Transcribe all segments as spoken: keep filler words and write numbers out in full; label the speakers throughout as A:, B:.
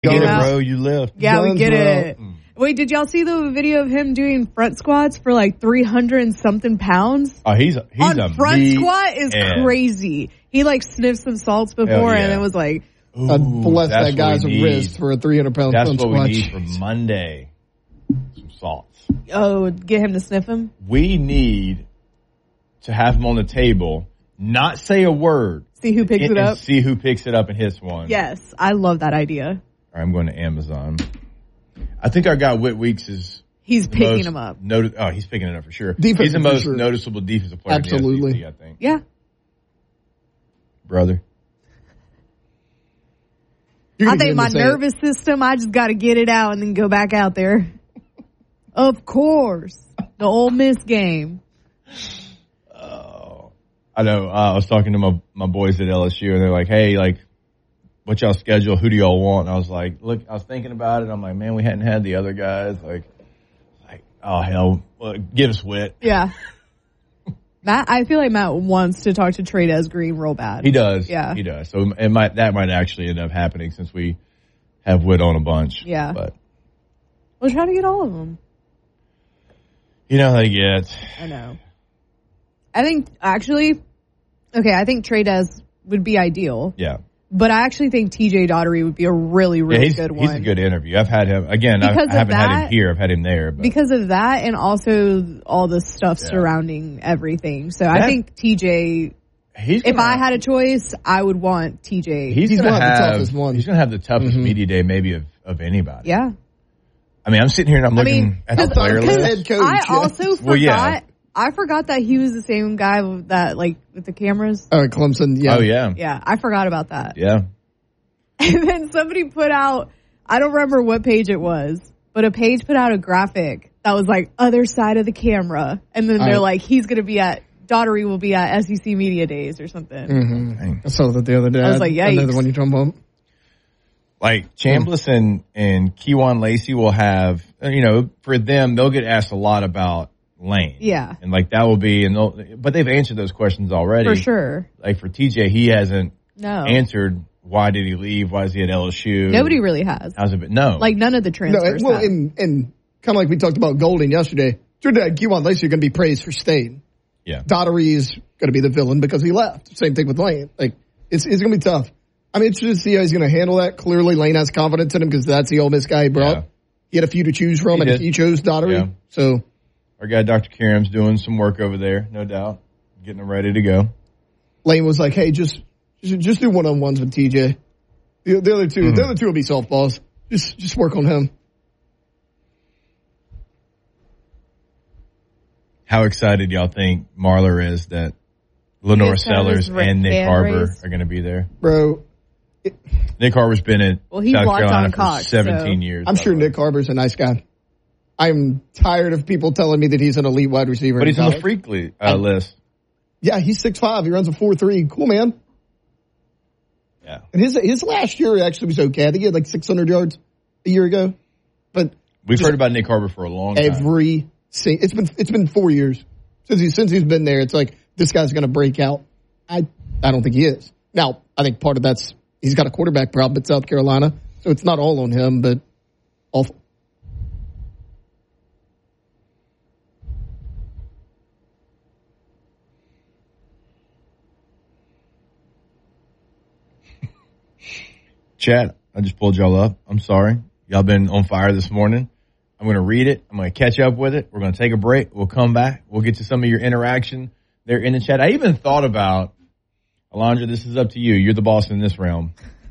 A: Get it, bro. You lift.
B: Yeah,
C: Guns,
B: we get
C: bro.
B: it.
A: Mm.
B: Wait, did y'all see the video of him doing front squats for like three hundred and something pounds?
A: Oh, he's a, he's
B: On
A: a
B: front
A: meat
B: squat is
A: head.
B: crazy. He like sniffed some salts before
A: Hell yeah.
B: and it was like,
A: Ooh,
C: I'd bless
A: that's
C: that
A: what
C: guy's
A: we need.
C: wrist for a three hundred pound
A: That's
C: front
A: what
C: squat.
A: we need for Monday. Some salts.
B: oh, get him to sniff him?
A: We need to have him on the table, not say a word.
B: See who picks
A: and,
B: it up?
A: and see who picks it up and hits one.
B: Yes, I love that idea.
A: All right, I'm going to Amazon. I think our guy Whit Weeks is
B: He's
A: the
B: picking
A: most
B: him up.
A: noti- oh, he's picking it up for sure.
C: Defensive
A: he's the
C: for
A: most
C: sure.
A: noticeable defensive player
C: Absolutely.
A: in the S E C, I think.
B: Yeah.
A: Brother.
C: You're
B: I
C: gonna get
B: think
C: him
B: my
C: to say it.
B: nervous system, I just got to get it out and then go back out there. Of course. The Ole Miss game.
A: Oh, I know. Uh, I was talking to my, my boys at L S U, and they're like, hey, like, what's y'all schedule? Who do y'all want? And I was like, look, I was thinking about it. I'm like, man, we hadn't had the other guys. Like, like oh, hell, well, give us Whit.
B: Yeah. Matt, I feel like Matt wants to talk to Trey-Dez Green real bad.
A: He does.
B: Yeah.
A: He does. So it might that might actually end up happening since we have Whit on a bunch.
B: Yeah.
A: But
B: We'll try to get all of them.
A: you know how they get.
B: I know. I think, actually, okay, I think Trey-Dez would be ideal.
A: Yeah.
B: But I actually think T J Daugherty would be a really, really
A: yeah, he's,
B: good one.
A: he's a good interview. I've had him again. I,
B: Because
A: I
B: of
A: haven't had him
B: that-
A: here. I've had him there. But
B: Because of that and also all the stuff
A: Yeah.
B: surrounding everything. So I
A: That-
B: think T J,
A: he's
B: if
A: gonna,
B: I had a choice, I would want T J.
A: he's,
C: He's
A: gonna
C: one of the
A: have
C: toughest ones.
A: he's gonna have the toughest
C: Mhm.
A: media day maybe of, of anybody.
B: Yeah.
A: I mean, I'm sitting here and I'm
B: I
A: looking
B: mean,
A: at the
B: 'cause-
A: player
C: because-
A: list.
C: Head coach,
B: I
C: yeah.
B: also forgot,
A: Well, yeah.
B: I forgot that he was the same guy that, like, with the cameras.
C: Oh, Clemson, yeah.
A: Oh yeah,
B: Yeah, I forgot about that.
A: yeah.
B: And then somebody put out, I don't remember what page it was, but a page put out a graphic that was like other side of the camera. And then they're
C: I-
B: like, he's going to be at, Daugherty will be at S E C Media Days or something.
C: Mm-hmm.
A: Dang.
C: I saw that the other day.
B: I was like,
C: I know
B: yikes.
C: the one you're talking about.
A: Like Chambliss and and Keywan Lacey will have, you know, for them they'll get asked a lot about Lane.
B: Yeah.
A: And like that will be, and they'll, but they've answered those questions already.
B: For sure.
A: Like for T J, he hasn't
B: No.
A: answered why did he leave? Why is he at L S U?
B: Nobody really has.
A: How's it been? No.
B: Like none of the
C: No,
B: transfers.
C: and, well,
B: have.
C: and, and kind of like we talked about Golden yesterday, Trinidad and Keywan Lacey are going to be praised for staying.
A: yeah.
C: Daugherty is going to be the villain because he left. Same thing with Lane. Like, it's it's going to be tough. I'm interested to see how he's going to handle that. Clearly, Lane has confidence in him because that's the Ole Miss guy he brought.
A: Yeah.
C: He had a few to choose from,
A: He
C: and
A: did.
C: he chose Daugherty.
A: Yeah.
C: So,
A: Our guy Doctor Karam's doing some work over there, no doubt. Getting him ready to go.
C: Lane was like, hey, just just, just do one-on-ones with T J. The, the other two,
A: Mm.
C: the other two will be softballs. Just just work on him.
A: How excited y'all think Marler is that Lenore
B: Yes, that
A: Sellers
B: is right.
A: and Nick
B: Fan
A: Harbor
B: race.
A: are going to be there?
C: Bro,
A: Nick Harbor's been at
B: Well, he's
A: South
B: locked
A: Carolina
B: on
A: for
B: Cox,
A: seventeen
B: so-
A: years.
C: I'm
A: by
C: sure
A: the way.
C: Nick Harbor's a nice guy. I'm tired of people telling me that he's an elite wide receiver.
A: But
C: in
A: he's on the
C: college.
A: freak li- uh, list.
C: Yeah, he's six five. He runs a four three. Cool, man.
A: Yeah.
C: And his his last year actually was okay. I think he had like six hundred yards a year ago. But
A: We've
C: just
A: heard about Nick Harbor for a long time.
C: every sing- it's been it's been four years since he since he's been there. It's like this guy's going to break out. I I don't think he is. Now I think part of that's he's got a quarterback problem at South Carolina, so it's not all on him, but awful.
A: Chat, I just pulled y'all up. I'm sorry. Y'all been on fire this morning. I'm going to read it. I'm going to catch up with it. We're going to take a break. We'll come back. We'll get to some of your interaction there in the chat. I even thought about, Alondra, this is up to you. You're the boss in this realm.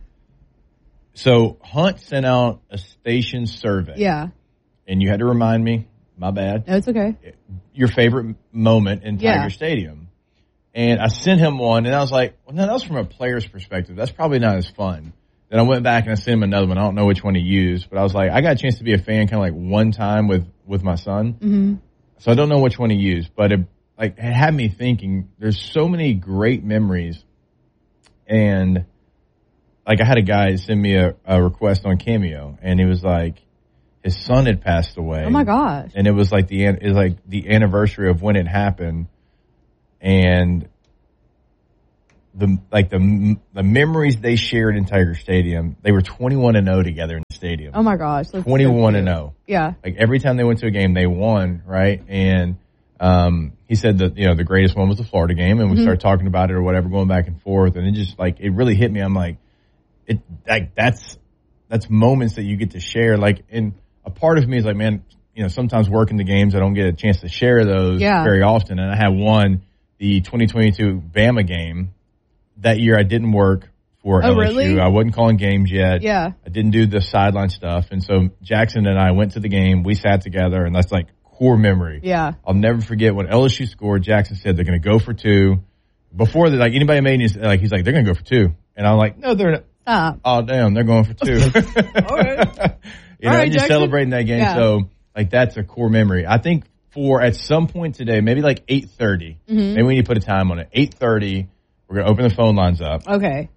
A: So Hunt sent out a station survey.
B: Yeah.
A: And you had to remind me, my bad,
B: No, it's okay.
A: your favorite moment in Tiger
B: Yeah.
A: Stadium. And I sent him one, and I was like, well, no, that was from a player's perspective. That's probably not as fun. Then I went back and I sent him another one. I don't know which one he used, but I was like, I got a chance to be a fan kind of like one time with, with my son.
B: Mm-hmm.
A: So I don't know which one he used, but it, like, it had me thinking there's so many great memories. And like I had a guy send me a, a request on Cameo, and he was like, his son had passed away.
B: Oh my gosh.
A: And it was like the, it was like the anniversary of when it happened. And the like the the memories they shared in Tiger Stadium. They were twenty-one and oh together in the stadium.
B: Oh my gosh,
A: twenty-one and oh.
B: Yeah.
A: Like every time they went to a game, they won, right? And um, he said that you know the greatest one was the Florida game, and we mm-hmm. started talking about it or whatever, going back and forth, and it just like it really hit me. I'm like, it like that's that's moments that you get to share. Like, and a part of me is like, man, you know, sometimes working the games, I don't get a chance to share those
B: yeah.
A: very often. And I had one, the twenty twenty-two Bama game. That year I didn't work for
B: oh,
A: L S U.
B: Really?
A: I wasn't calling games yet.
B: Yeah.
A: I didn't do the sideline stuff. And so Jackson and I went to the game. We sat together, and that's like core memory.
B: Yeah.
A: I'll never forget when L S U scored. Jackson said they're going to go for two. Before that, like anybody made any, like he's like, they're going to go for two. And I'm like, no, they're not.
B: Stop.
A: Oh, damn, they're going for two.
B: All right.
A: You know,
B: All right,
A: just
B: Jackson.
A: celebrating that game.
B: Yeah.
A: So, like, that's a core memory. I think for at some point today, maybe like eight thirty,
B: mm-hmm.
A: maybe we need to put a time on it. eight thirty, we're going to open the phone lines up.
B: Okay.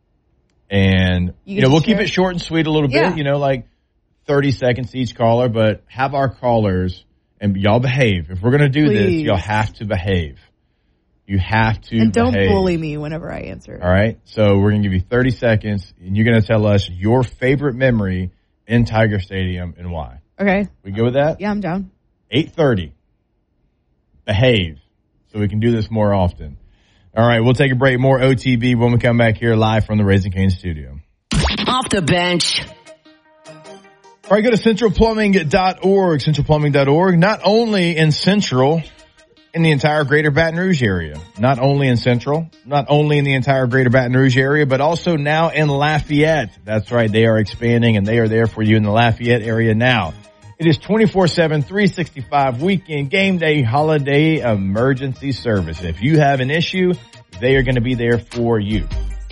A: And, you, you know, we'll share? keep it short and sweet a little bit,
B: yeah.
A: you know, like thirty seconds each caller, but have our callers, and y'all behave. If we're going to do
B: Please.
A: this, y'all have to behave. You have to
B: And don't
A: behave.
B: bully me whenever I answer.
A: All right? So we're going to give you thirty seconds, and you're going to tell us your favorite memory in Tiger Stadium and why.
B: Okay.
A: We go with that?
B: Yeah, I'm down.
A: eight thirty. Behave. So we can do this more often. All right, we'll take a break. More O T B when we come back here live from the Raising Cane's studio.
D: Off the bench.
A: All right, go to central plumbing dot org, central plumbing dot org. Not only in Central, in the entire greater Baton Rouge area. Not only in Central, not only in the entire greater Baton Rouge area, but also now in Lafayette. That's right, they are expanding, and they are there for you in the Lafayette area now. It is twenty-four seven, three sixty-five weekend, game day, holiday, emergency service. If you have an issue, they are going to be there for you.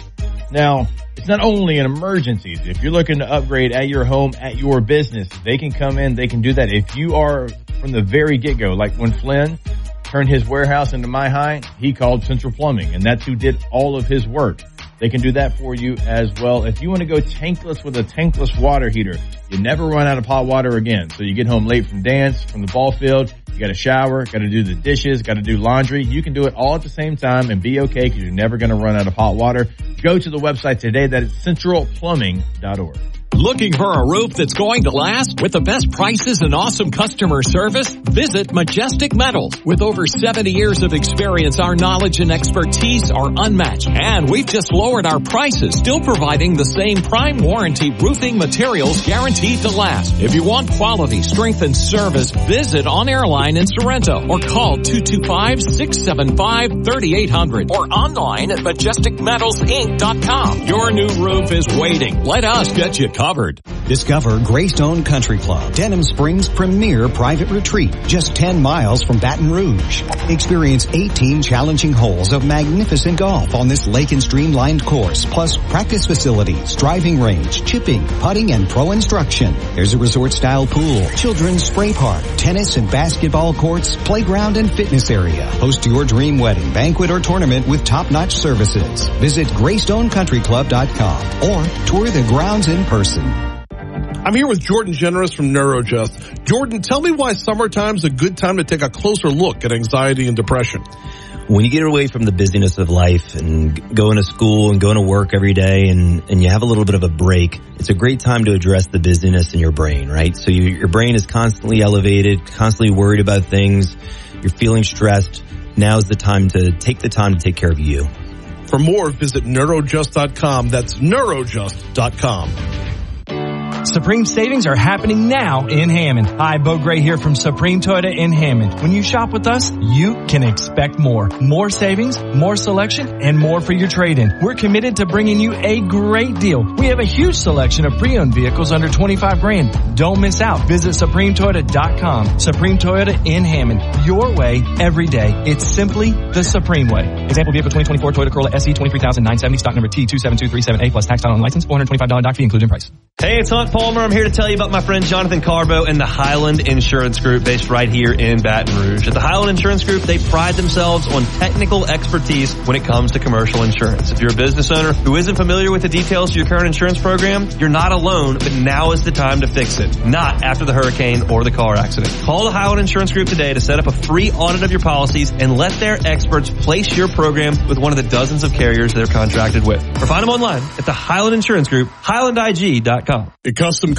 A: Now, it's not only in emergencies. If you're looking to upgrade at your home, at your business, they can come in, they can do that. If you are from the very get-go, like when Flynn turned his warehouse into My High, he called Central Plumbing, and that's who did all of his work. They can do that for you as well. If you want to go tankless with a tankless water heater, you never run out of hot water again. So you get home late from dance, from the ball field, you got to shower, got to do the dishes, got to do laundry. You can do it all at the same time and be okay because you're never going to run out of hot water. Go to the website today. That is central plumbing dot org.
E: Looking for a roof that's going to last with the best prices and awesome customer service? Visit Majestic Metals. With over seventy years of experience, our knowledge and expertise are unmatched. And we've just lowered our prices, still providing the same prime warranty roofing materials guaranteed to last. If you want quality, strength, and service, visit On Airline in Sorrento or call two two five, six seven five, three eight zero zero or online at majestic metals inc dot com. Your new roof is waiting. Let us get you covered.
F: Discover Greystone Country Club, Denham Springs' premier private retreat, just ten miles from Baton Rouge. Experience eighteen challenging holes of magnificent golf on this lake and streamlined course, plus practice facilities, driving range, chipping, putting, and pro instruction. There's a resort-style pool, children's spray park, tennis and basketball courts, playground and fitness area. Host your dream wedding, banquet, or tournament with top-notch services. Visit greystone country club dot com or tour the grounds in person.
G: I'm here with Jordan Generous from NeuroJust. Jordan, tell me why summertime's a good time to take a closer look at anxiety and depression.
H: When you get away from the busyness of life and going to school and going to work every day and, and you have a little bit of a break, it's a great time to address the busyness in your brain, right? So you, your brain is constantly elevated, constantly worried about things. You're feeling stressed. Now's the time to take the time to take care of you.
G: For more, visit neurojust dot com. That's neurojust dot com.
I: Supreme savings are happening now in Hammond. Hi, Bo Gray here from Supreme Toyota in Hammond. When you shop with us, you can expect more. More savings, more selection, and more for your trade-in. We're committed to bringing you a great deal. We have a huge selection of pre-owned vehicles under twenty-five grand. Don't miss out. Visit supreme toyota dot com. Supreme Toyota in Hammond. Your way, every day. It's simply the Supreme way. Example vehicle twenty twenty-four Toyota Corolla S E twenty-three thousand nine hundred seventy, stock number T two seven two three seven A plus tax title and license, four hundred twenty-five dollars doc fee included in price.
J: Hey, it's Hunt
H: Jeff Palmer. I'm here to tell you about my friend Jonathan Carbo and the Highland Insurance Group based right here in Baton Rouge. At the Highland Insurance Group, they pride themselves on technical expertise when it comes to commercial insurance. If you're a business owner who isn't familiar with the details of your current insurance program, you're not alone, but now is the time to fix it, not after the hurricane or the car accident. Call the Highland Insurance Group today to set up a free audit of your policies and let their experts place your program with one of the dozens of carriers they're contracted with. Or find them online at the Highland Insurance Group, highland I G dot com.
G: A custom